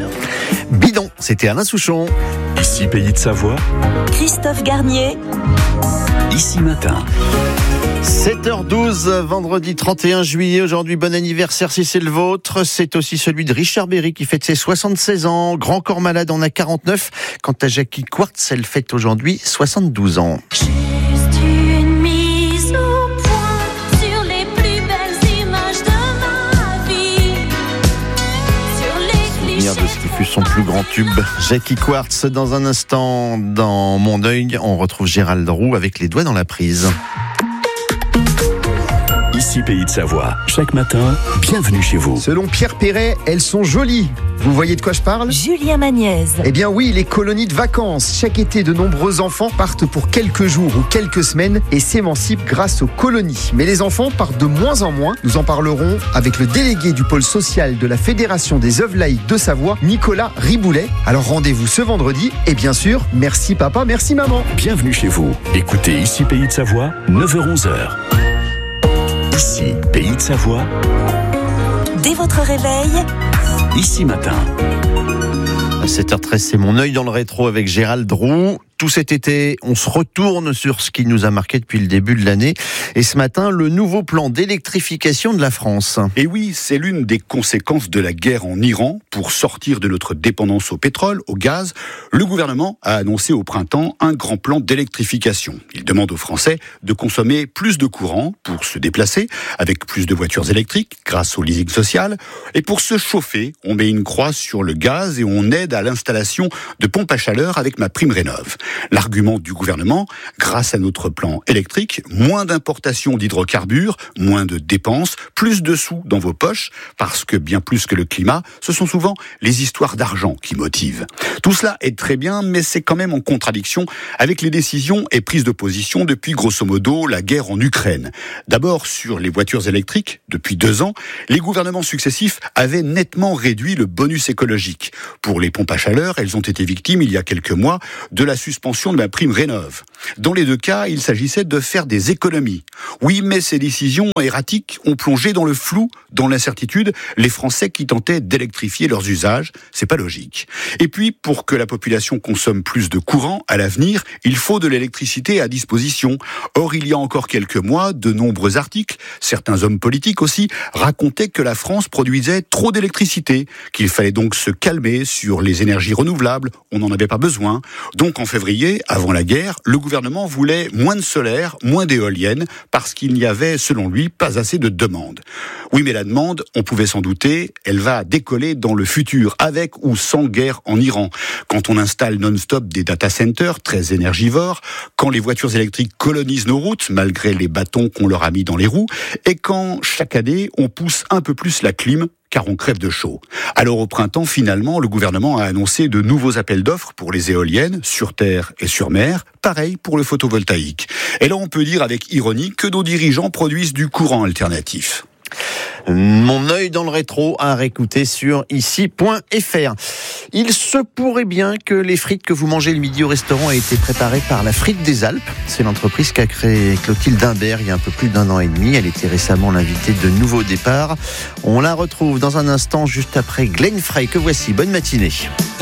Bidon, c'était Alain Souchon. Ici Pays de Savoie, Christophe Garnier. Ici Matin. 7h12, vendredi 31 juillet. Aujourd'hui, bon anniversaire si c'est le vôtre. C'est aussi celui de Richard Berry qui fête ses 76 ans. Grand corps malade en a 49. Quant à Jackie Quartz, elle fête aujourd'hui 72 ans. Juste une mise au point sur les plus belles images de ma vie. Sur les Souvenir de ce qui fut son plus grand tube, Jackie Quartz. Dans un instant, dans Mon Deuil, on retrouve Gérald Roux avec les doigts dans la prise. Ici Pays de Savoie. Chaque matin, bienvenue chez vous. Selon Pierre Perret, elles sont jolies. Vous voyez de quoi je parle ? Julien Magnez. Eh bien oui, les colonies de vacances. Chaque été, de nombreux enfants partent pour quelques jours ou quelques semaines et s'émancipent grâce aux colonies. Mais les enfants partent de moins en moins. Nous en parlerons avec le délégué du pôle social de la Fédération des œuvres laïques de Savoie, Nicolas Riboulet. Alors rendez-vous ce vendredi et bien sûr, merci papa, merci maman. Bienvenue chez vous. Écoutez Ici Pays de Savoie, 9h-11h. Ici Pays de Savoie, Dès votre réveil, Ici Matin. À 7h13, c'est Mon œil dans le rétro avec Gérald Roux. Tout cet été, on se retourne sur ce qui nous a marqué depuis le début de l'année. Et ce matin, le nouveau plan d'électrification de la France. Et oui, c'est l'une des conséquences de la guerre en Iran. Pour sortir de notre dépendance au pétrole, au gaz, le gouvernement a annoncé au printemps un grand plan d'électrification. Il demande aux Français de consommer plus de courant pour se déplacer, avec plus de voitures électriques grâce au leasing social. Et pour se chauffer, on met une croix sur le gaz et on aide à l'installation de pompes à chaleur avec MaPrimeRénov'. L'argument du gouvernement, grâce à notre plan électrique, moins d'importation d'hydrocarbures, moins de dépenses, plus de sous dans vos poches, parce que bien plus que le climat, ce sont souvent les histoires d'argent qui motivent. Tout cela est très bien, mais c'est quand même en contradiction avec les décisions et prises de position depuis grosso modo la guerre en Ukraine. D'abord sur les voitures électriques, depuis 2 ans, les gouvernements successifs avaient nettement réduit le bonus écologique. Pour les pompes à chaleur, elles ont été victimes il y a quelques mois de la suspension de MaPrimeRénov'. Dans les 2 cas, il s'agissait de faire des économies. Oui, mais ces décisions erratiques ont plongé dans le flou, dans l'incertitude, les Français qui tentaient d'électrifier leurs usages. C'est pas logique. Et puis, pour que la population consomme plus de courant à l'avenir, il faut de l'électricité à disposition. Or, il y a encore quelques mois, de nombreux articles, certains hommes politiques aussi, racontaient que la France produisait trop d'électricité, qu'il fallait donc se calmer sur les énergies renouvelables, on n'en avait pas besoin. Donc, en février, avant la guerre, le gouvernement voulait moins de solaire, moins d'éoliennes, parce qu'il n'y avait, selon lui, pas assez de demande. Oui, mais la demande, on pouvait s'en douter, elle va décoller dans le futur, avec ou sans guerre en Iran. Quand on installe non-stop des data centers très énergivores, quand les voitures électriques colonisent nos routes, malgré les bâtons qu'on leur a mis dans les roues, et quand, chaque année, on pousse un peu plus la clim, car on crève de chaud. Alors au printemps, finalement, le gouvernement a annoncé de nouveaux appels d'offres pour les éoliennes, sur terre et sur mer, pareil pour le photovoltaïque. Et là, on peut dire avec ironie que nos dirigeants produisent du courant alternatif. Mon œil dans le rétro à réécouter sur ici.fr. Il se pourrait bien que les frites que vous mangez le midi au restaurant aient été préparées par la Frite des Alpes. C'est l'entreprise qu'a créée Clotilde Imbert il y a un peu plus d'1 an et demi. Elle était récemment l'invitée de Nouveau Départ. On la retrouve dans un instant juste après Glenn Frey que voici. Bonne matinée.